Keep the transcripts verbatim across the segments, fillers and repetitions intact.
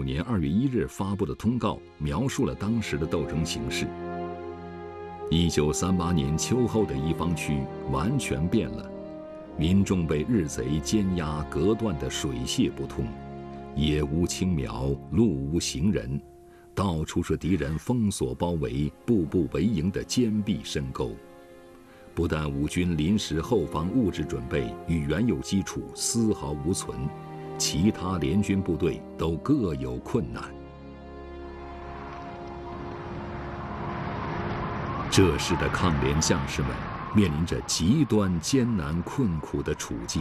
年二月一日发布的通告描述了当时的斗争形势。一九三八年秋后的一方区完全变了，民众被日贼监压隔断得水泄不通，野无青苗，路无行人，到处是敌人封锁包围、步步为营的坚壁深沟。不但我军临时后方物质准备与原有基础丝毫无存，其他联军部队都各有困难。这时的抗联将士们面临着极端艰难困苦的处境。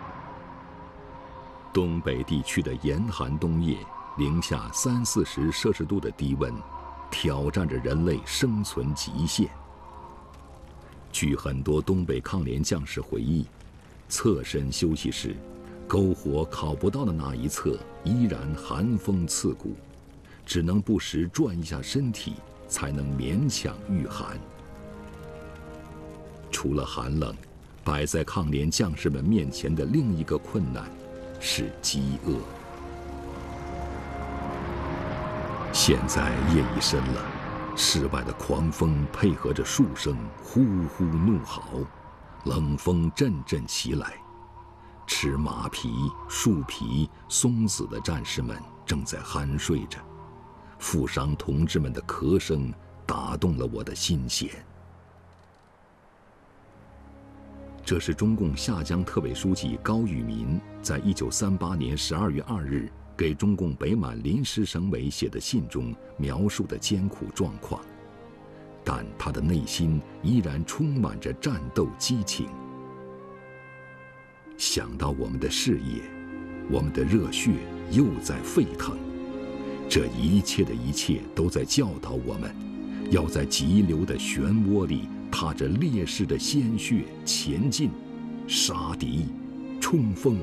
东北地区的严寒冬夜，零下三四十摄氏度的低温，挑战着人类生存极限。据很多东北抗联将士回忆，侧身休息时，篝火烤不到的那一侧依然寒风刺骨，只能不时转一下身体，才能勉强御寒。除了寒冷，摆在抗联将士们面前的另一个困难是饥饿。现在夜已深了，室外的狂风配合着树声呼呼怒嚎，冷风阵阵袭来。吃马皮、树皮、松子的战士们正在酣睡着，负伤同志们的咳声打动了我的心弦。这是中共下江特委书记高宇民在一九三八年十二月二日给中共北满临时省委写的信中描述的艰苦状况，但他的内心依然充满着战斗激情。想到我们的事业，我们的热血又在沸腾，这一切的一切都在教导我们，要在急流的漩涡里踏着烈士的鲜血前进，杀敌，冲锋。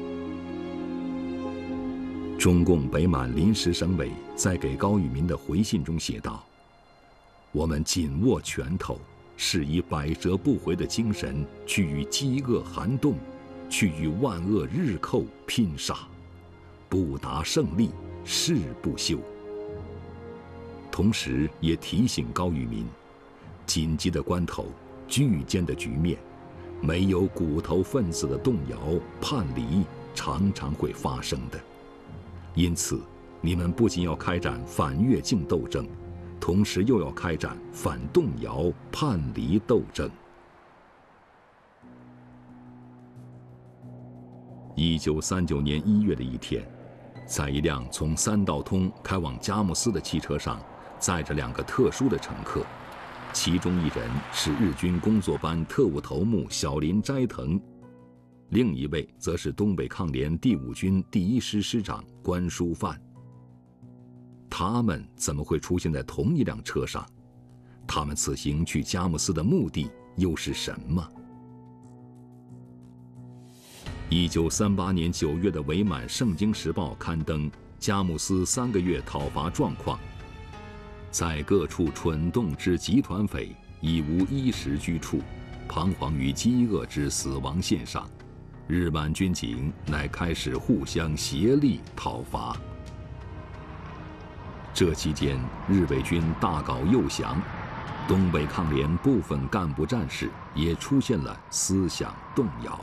中共北满临时省委在给高宇民的回信中写道：我们紧握拳头，是以百折不回的精神去与饥饿寒冻，去与万恶日寇拼杀，不达胜利誓不休。同时也提醒高宇民，紧急的关头，巨艰的局面，没有骨头分子的动摇叛离，常常会发生的。因此，你们不仅要开展反越境斗争，同时又要开展反动摇叛离斗争。一九三九年一月的一天，在一辆从三道通开往佳木斯的汽车上，载着两个特殊的乘客，其中一人是日军工作班特务头目小林斋藤，另一位则是东北抗联第五军第一师师长关书范。他们怎么会出现在同一辆车上？他们此行去佳木斯的目的又是什么？一九三八年九月的伪满《圣经时报》刊登佳木斯三个月讨伐状况，在各处蠢动之集团匪已无衣食居处，彷徨于饥饿之死亡线上，日满军警乃开始互相协力讨伐。这期间，日伪军大搞诱降，东北抗联部分干部战士也出现了思想动摇。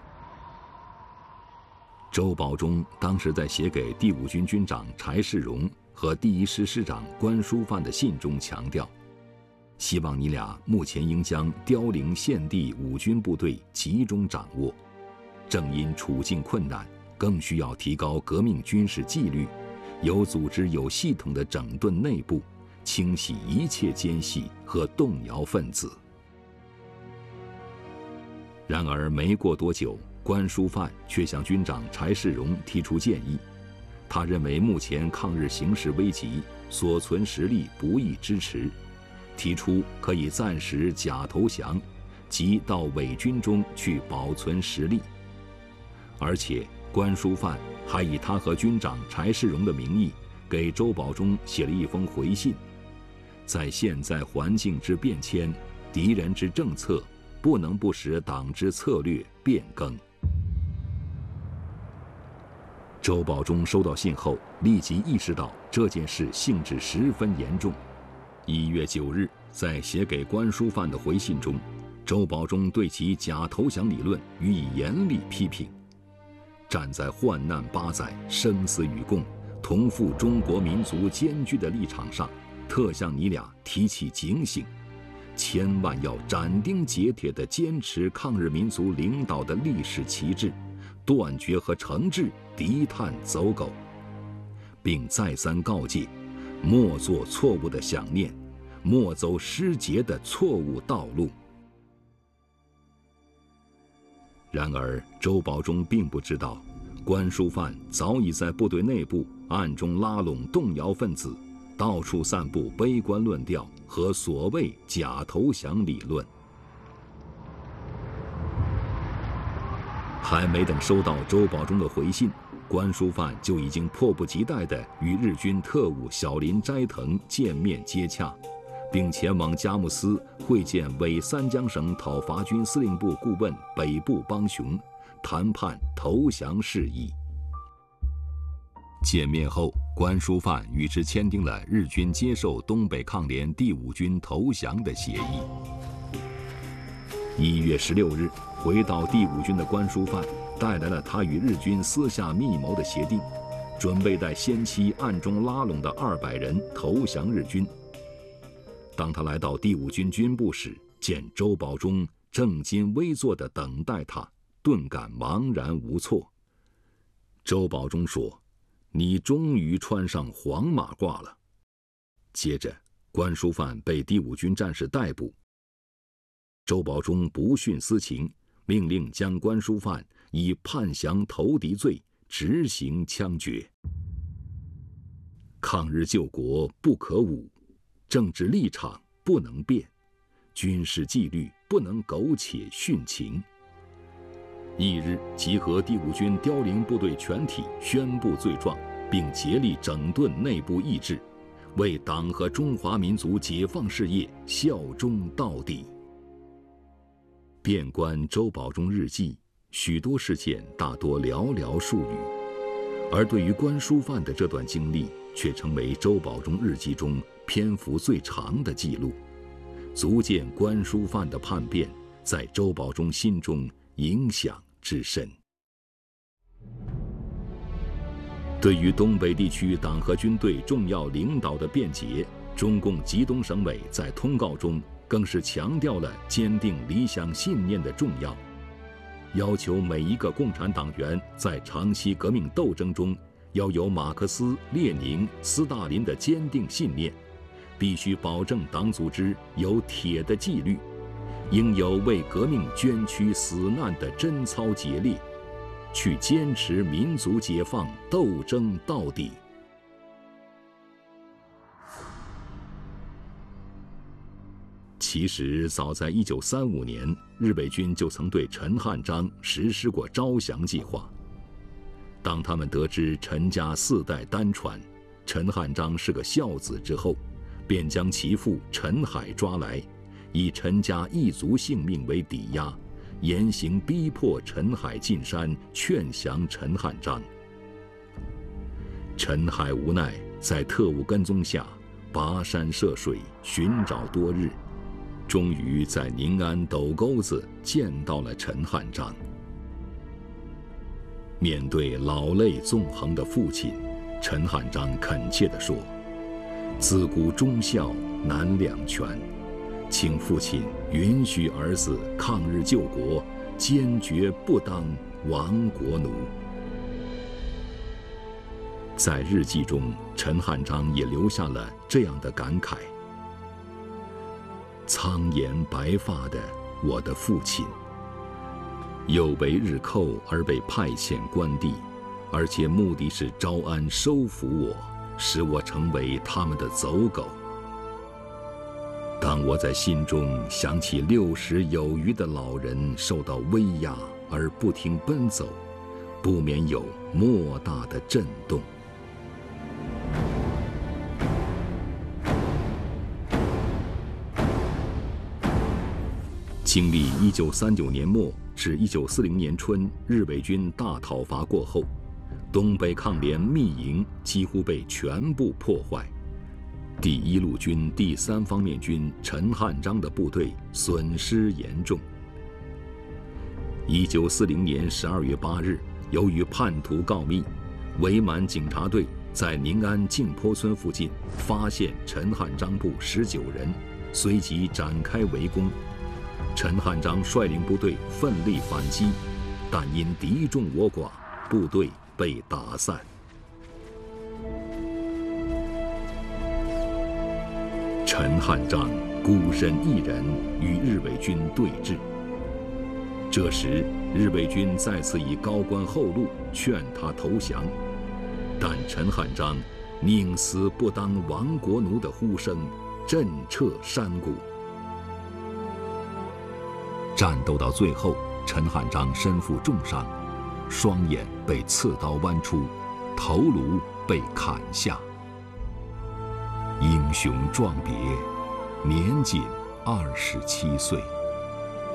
周保中当时在写给第五军军长柴世荣和第一师师长关书范的信中强调，希望你俩目前应将凋零现地五军部队集中掌握，正因处境困难，更需要提高革命军事纪律，有组织有系统地整顿内部，清洗一切奸细和动摇分子。然而没过多久，关书范却向军长柴世荣提出建议，他认为目前抗日形势危急，所存实力不易支持，提出可以暂时假投降，即到伪军中去保存实力。而且关书范还以他和军长柴世荣的名义给周保中写了一封回信，在现在环境之变迁，敌人之政策，不能不使党之策略变更。 周保中收到信后，立即意识到这件事性质十分严重。一月九日，在写给关书范的回信中，周保中对其假投降理论予以严厉批评。站在患难八载、生死与共、同赴中国民族艰巨的立场上，特向你俩提起警醒，千万要斩钉截铁地坚持抗日民族领导的历史旗帜，断绝和惩治敌探走狗，并再三告诫，莫做错误的想念，莫走失节的错误道路。然而，周保中并不知道，关书范早已在部队内部暗中拉拢动摇分子，到处散布悲观论调和所谓假投降理论。还没等收到周保中的回信，关书范就已经迫不及待地与日军特务小林斋藤见面接洽，并前往佳木斯会见伪三江省讨伐军司令部顾问北部邦雄，谈判投降事宜。见面后，关书范与之签订了日军接受东北抗联第五军投降的协议。一月十六日，回到第五军的关书范带来了他与日军私下密谋的协定，准备待先期暗中拉拢的二百人投降日军。当他来到第五军军部时，见周保中正襟危坐地等待他，顿感茫然无措。周保中说：“你终于穿上黄马褂了。”接着，关书范被第五军战士逮捕。周保中不徇私情，命令将关书范以叛降投敌罪执行枪决。抗日救国不可武，政治立场不能变，军事纪律不能苟且殉情。翌日，集合第五军凋零部队全体，宣布罪状，并竭力整顿内部意志，为党和中华民族解放事业效忠到底。遍观周保中日记，许多事件大多寥寥数语，而对于关书范的这段经历，却成为周保中日记中篇幅最长的记录，足见关书范的叛变在周保中心中影响之深。对于东北地区党和军队重要领导的辩解，中共吉东省委在通告中更是强调了坚定理想信念的重要，要求每一个共产党员在长期革命斗争中要有马克思、列宁、斯大林的坚定信念，必须保证党组织有铁的纪律，应有为革命捐躯死难的贞操节烈，去坚持民族解放斗争到底。其实，早在一九三五年，日伪军就曾对陈汉章实施过招降计划。当他们得知陈家四代单传，陈汉章是个孝子之后，便将其父陈海抓来，以陈家一族性命为抵押，严刑逼迫陈海进山劝降陈汉章。陈海无奈，在特务跟踪下，跋山涉水寻找多日，终于在宁安斗沟子见到了陈汉章。面对老泪纵横的父亲，陈汉章恳切地说：“自古忠孝难两全，请父亲允许儿子抗日救国，坚决不当亡国奴。”在日记中，陈汉章也留下了这样的感慨：“苍颜白发的我的父亲，又为日寇而被派遣关地，而且目的是招安收服我，使我成为他们的走狗。当我在心中想起六十有余的老人受到威压而不停奔走，不免有莫大的震动。”经历一九三九年末至一九四零年春日伪军大讨伐过后， 东北抗联密营几乎被全部破坏，第一路军第三方面军陈汉章的部队损失严重。一九四零年十二月八日，由于叛徒告密，伪满警察队在宁安镜坡村附近发现陈汉章部十九人，随即展开围攻。陈汉章率领部队奋力反击，但因敌众我寡，部队被打散。陈汉章孤身一人与日伪军对峙。这时，日伪军再次以高官厚禄劝他投降，但陈汉章宁死不当亡国奴的呼声震彻山谷。战斗到最后，陈汉章身负重伤，双眼被刺刀剜出，头颅被砍下。英雄壮别，年仅二十七岁。